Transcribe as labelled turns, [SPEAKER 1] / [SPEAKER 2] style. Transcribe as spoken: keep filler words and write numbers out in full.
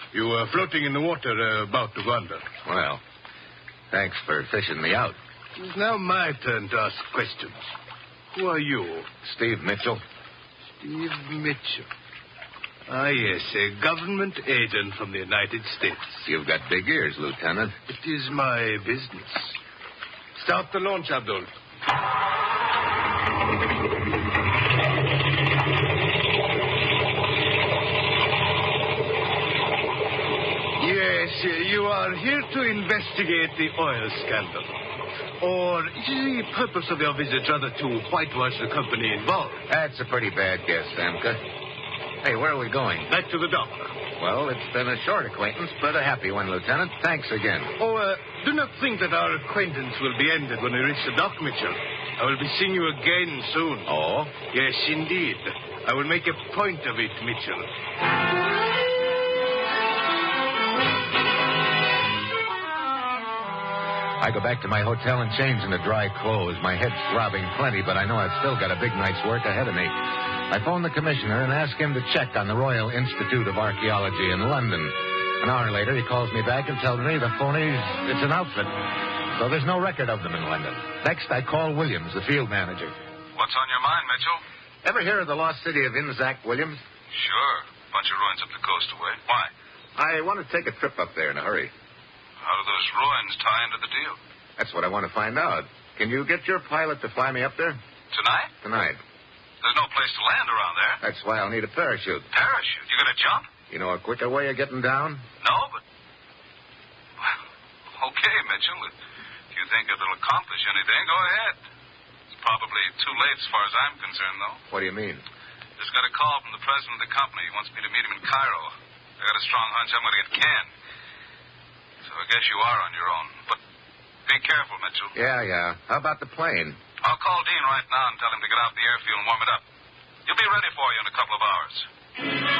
[SPEAKER 1] You were floating in the water, uh, about to wander.
[SPEAKER 2] Well, thanks for fishing me out.
[SPEAKER 1] It's now my turn to ask questions. Who are you?
[SPEAKER 2] Steve Mitchell.
[SPEAKER 1] Steve Mitchell. Ah, yes, a government agent from the United States.
[SPEAKER 2] You've got big ears, Lieutenant.
[SPEAKER 1] It is my business. Start the launch, Abdul. Yes, you are here to investigate the oil scandal. Or is the purpose of your visit rather to whitewash the company involved?
[SPEAKER 2] That's a pretty bad guess, Samka. Hey, where are we going?
[SPEAKER 1] Back to the dock.
[SPEAKER 2] Well, it's been a short acquaintance, but a happy one, Lieutenant. Thanks again.
[SPEAKER 1] Oh, uh, do not think that our acquaintance will be ended when we reach the dock, Mitchell. I will be seeing you again soon.
[SPEAKER 2] Oh?
[SPEAKER 1] Yes, indeed. I will make a point of it, Mitchell.
[SPEAKER 2] I go back to my hotel and change into dry clothes. My head's throbbing plenty, but I know I've still got a big night's work ahead of me. I phone the commissioner and ask him to check on the Royal Institute of Archaeology in London. An hour later, he calls me back and tells me the phonies, it's an outfit. So there's no record of them in London. Next, I call Williams, the field manager.
[SPEAKER 3] What's on your mind, Mitchell?
[SPEAKER 2] Ever hear of the lost city of Inzac, Williams?
[SPEAKER 3] Sure. Bunch of ruins up the coast away. Why?
[SPEAKER 2] I want to take a trip up there in a hurry.
[SPEAKER 3] How do those ruins tie into the deal?
[SPEAKER 2] That's what I want to find out. Can you get your pilot to fly me up there?
[SPEAKER 3] Tonight?
[SPEAKER 2] Tonight.
[SPEAKER 3] There's no place to land around there.
[SPEAKER 2] That's why I'll need a parachute.
[SPEAKER 3] Parachute? You gonna jump?
[SPEAKER 2] You know a quicker way of getting down?
[SPEAKER 3] No, but... Well, okay, Mitchell. If you think it'll accomplish anything, go ahead. It's probably too late as far as I'm concerned, though.
[SPEAKER 2] What do you mean?
[SPEAKER 3] Just got a call from the president of the company. He wants me to meet him in Cairo. I got a strong hunch I'm going to get canned. So I guess you are on your own. But be careful, Mitchell.
[SPEAKER 2] Yeah, yeah. How about the plane?
[SPEAKER 3] I'll call Dean right now and tell him to get out the airfield and warm it up. He'll be ready for you in a couple of hours.